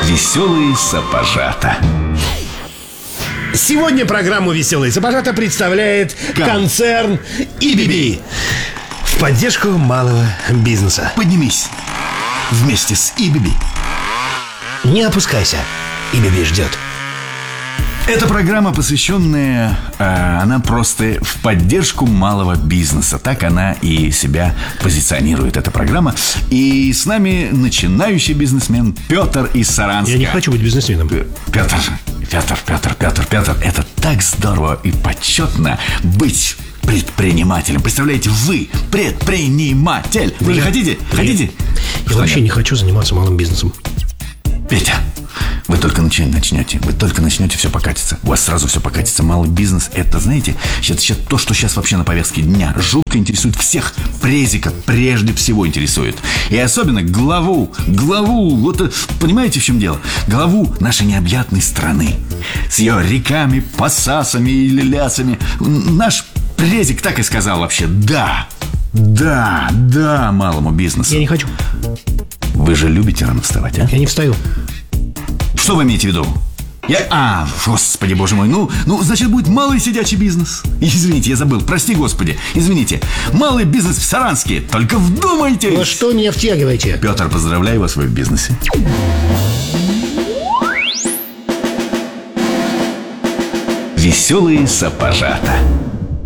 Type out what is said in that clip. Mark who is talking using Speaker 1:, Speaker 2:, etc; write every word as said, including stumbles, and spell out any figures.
Speaker 1: Веселые сапожата.
Speaker 2: Сегодня программу «Веселые сапожата» представляет
Speaker 1: Как?
Speaker 2: концерн и би би в поддержку малого бизнеса.
Speaker 1: Поднимись вместе с и би би.
Speaker 2: Не опускайся, и би би ждет.
Speaker 1: Эта программа, посвященная, э, она просто в поддержку малого бизнеса. Так она и себя позиционирует, эта программа. И с нами начинающий бизнесмен Петр из Саранска.
Speaker 2: Я не хочу быть бизнесменом.
Speaker 1: Петр, Петр, Петр, Петр, Петр, это так здорово и почетно быть предпринимателем. Представляете, вы предприниматель. Вы же хотите? Хотите?
Speaker 2: Я вообще не хочу заниматься малым бизнесом.
Speaker 1: Петя, вы только начнете, вы только начнете, все покатится. У вас сразу все покатится. Малый бизнес, это, знаете, сейчас, сейчас, то, что сейчас вообще на повестке дня жутко интересует всех. Презика прежде всего интересует. И особенно главу, главу, вот понимаете, в чем дело? Главу нашей необъятной страны. С ее реками, пассасами и лясами. Наш презик так и сказал вообще: да, да, да малому бизнесу.
Speaker 2: Я не хочу.
Speaker 1: Вы же любите рано вставать, а?
Speaker 2: Я не встаю.
Speaker 1: Что вы имеете в виду? Я... А, господи, боже мой. Ну, ну, значит, будет малый сидячий бизнес. Извините, я забыл. Прости, господи. Извините. Малый бизнес в Саранске. Только вдумайтесь.
Speaker 2: Вы что меня втягиваете?
Speaker 1: Петр, поздравляю вас, вы в бизнесе. Веселые сапожата.